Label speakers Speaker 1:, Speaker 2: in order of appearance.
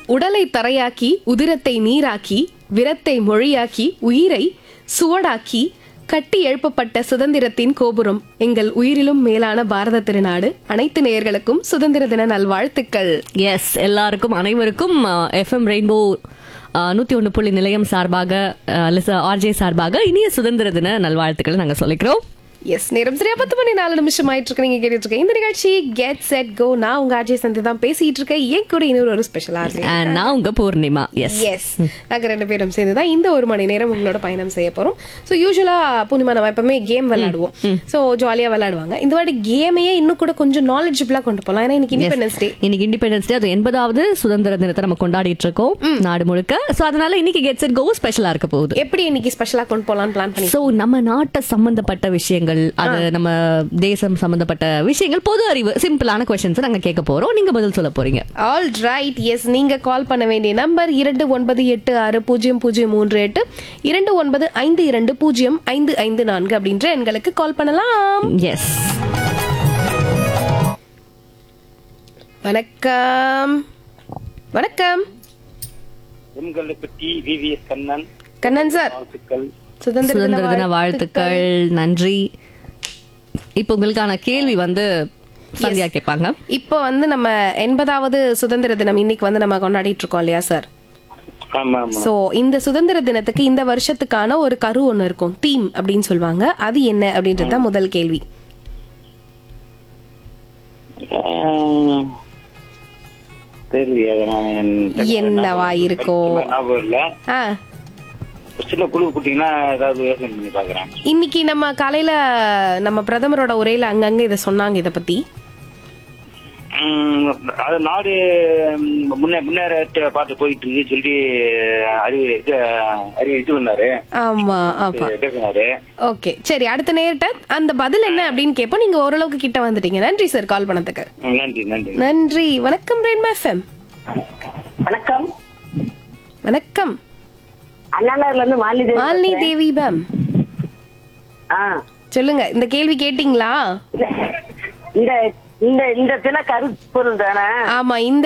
Speaker 1: உடலை தரையாக்கி உதிரத்தை நீராக்கி விரத்தை மொழியாக்கி உயிரை சுவடாக்கி கட்டி எழுப்பப்பட்ட சுதந்திரத்தின் கோபுரம் எங்கள் உயிரிலும் மேலான பாரத திருநாடு. அனைத்து நேயர்களுக்கும் சுதந்திர தின நல்வாழ்த்துக்கள்.
Speaker 2: எஸ், எல்லாருக்கும் அனைவருக்கும் எஃப்எம் ரெயின்போ 101.0 நிலையம் சார்பாக ஆர்ஜே சார்பாக இனிய சுதந்திர தின நல்வாழ்த்துக்களை நாங்க சொல்லிக்கிறோம்.
Speaker 1: எஸ், நேரம் சரியா 10:04 ஆயிட்டு இருக்கு. நீங்க கேட்டுட்டு இருக்க இந்த நிகழ்ச்சி கெட் செட் கோ. நான் உங்க ஆர்ஜே சந்தி தான் பேசிட்டு இருக்கேன். என் கூட இன்னொரு ஒரு ஸ்பெஷல் ஆர்ஜே
Speaker 2: நான் உங்க பூர்ணிமா.
Speaker 1: எஸ், நாங்க 2 பேரும் சேர்ந்து தான் இந்த 1 மணி நேரம் உங்களோட பயணம் செய்ய போறோம். ஸோ யூஸ்வலா பூர்ணிமா நம்ம எப்பவுமே கேம் விளையாடுவோம். ஸோ ஜாலியா விளையாடுவாங்க. இந்த வாட்டி கேமையே இன்னும் கூட கொஞ்சம் நாலேஜபிளா கொண்டு போகலாம். ஏன்னா இன்னைக்கு இண்டிபெண்டன்ஸ் டே.
Speaker 2: இன்னைக்கு இண்டிபெண்டன்ஸ் டே, அது 80வது சுதந்திர தினத்தை நம்ம கொண்டாடிட்டு இருக்கோம் நாடு முழுக்க. சோ அதனால இன்னைக்கு கெட் செட் கோ ஸ்பெஷலா இருக்க போகுது.
Speaker 1: எப்படி இன்னைக்கு ஸ்பெஷலா கொண்டு போகலாம்னு பிளான் பண்ணி
Speaker 2: சோ நம்ம நாட்டை சம்பந்தப்பட்ட விஷயங்கள், அது நம்ம தேசம் சம்பந்தப்பட்ட விஷயங்கள், பொது அறிவு, சிம்பிளான क्वेश्चंस நாங்க கேட்க போறோம். நீங்க பதில் சொல்ல போறீங்க.
Speaker 1: All right. எஸ், நீங்க கால் பண்ண வேண்டிய நம்பர் 29860038 29520554 அப்படின்ற எண்களுக்கு கால் பண்ணலாம்.
Speaker 2: எஸ்,
Speaker 1: வணக்கம். வணக்கம்
Speaker 3: எம்கல்லுப்பட்டி விவிஎஸ் கண்ணன்.
Speaker 1: கண்ணன் சார்,
Speaker 2: சுதந்திர தின வாழ்த்துக்கள். நன்றி. இப்போ உங்களுக்கான கேள்வி வந்து சந்தியா கேட்பாங்க.
Speaker 1: இப்போ வந்து நம்ம 80வது சுதந்திர தினம் இன்னைக்கு வந்து நம்ம கொண்டாடிட்டு இருக்கோம் இல்லையா சார்?
Speaker 3: ஆமா ஆமா.
Speaker 1: சோ இந்த சுதந்திர தினத்துக்கு இந்த வருஷத்துக்கான ஒரு கரு ஒண்ணு இருக்கும், தீம் அப்படின்னு சொல்லுவாங்க. அது என்ன அப்படின்றது தான் முதல் கேள்வி. என்னவா இருக்கும்? ஆ,
Speaker 3: சில குழு குட்டிங்கன்னா ஏதாவது யோசனை பண்ணி பாக்குறேன்.
Speaker 1: இன்னைக்கு நம்ம காலையில நம்ம பிரதமரோட உரையில அங்கங்க இத சொன்னாங்க. இத பத்தி
Speaker 3: அது நாடு முன்னேற பார்த்து போயிட்டு இருக்கு சொல்லி அறிவித்து வந்தாரு.
Speaker 1: ஆமா ஆமா,
Speaker 3: பேசினாரு.
Speaker 1: ஓகே சரி, அடுத்த நேரத்தை அந்த பதில் என்ன அப்படின்னு கேட்போம். நீங்க ஓரளவுக்கு கிட்ட வந்துட்டீங்க. நன்றி சார் கால் பண்ணதுக்கு.
Speaker 3: நன்றி நன்றி
Speaker 1: நன்றி. வணக்கம் ரெயின்போ எஃப்எம்.
Speaker 4: வணக்கம்.
Speaker 1: வணக்கம்.
Speaker 4: அண்ணாநகர்ல இருந்து
Speaker 1: மாலினி தேவி மேம், சொல்லுங்க. இந்த கேள்வி கேட்டீங்களா?
Speaker 4: இந்த இந்த இந்த தின கருப்பொருள் தானே?
Speaker 1: ஆமா, இந்த